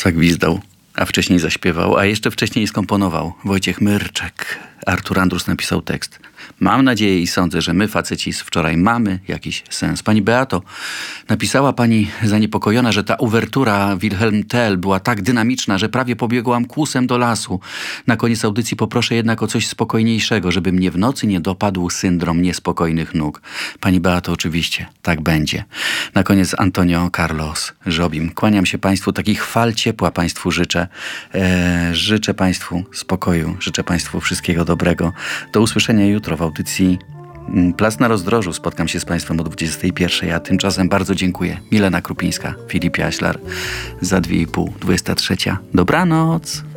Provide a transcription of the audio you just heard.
zagwizdał, a wcześniej zaśpiewał, a jeszcze wcześniej skomponował Wojciech Myrczek. Artur Andrus napisał tekst. Mam nadzieję i sądzę, że my, faceci z wczoraj, mamy jakiś sens. Pani Beato, napisała pani zaniepokojona, że ta uwertura Wilhelm Tell była tak dynamiczna, że prawie pobiegłam kłusem do lasu. Na koniec audycji poproszę jednak o coś spokojniejszego, żeby mnie w nocy nie dopadł syndrom niespokojnych nóg. Pani Beato, oczywiście, tak będzie. Na koniec Antonio Carlos Jobim. Kłaniam się państwu, takich fal ciepła państwu życzę. Życzę państwu spokoju, życzę państwu wszystkiego dobrego. Do usłyszenia jutro w audycji Plac na Rozdrożu. Spotkam się z państwem o 21:00, a tymczasem bardzo dziękuję. Milena Krupińska, Filip Jaślar za 2,5, 23:00. Dobranoc!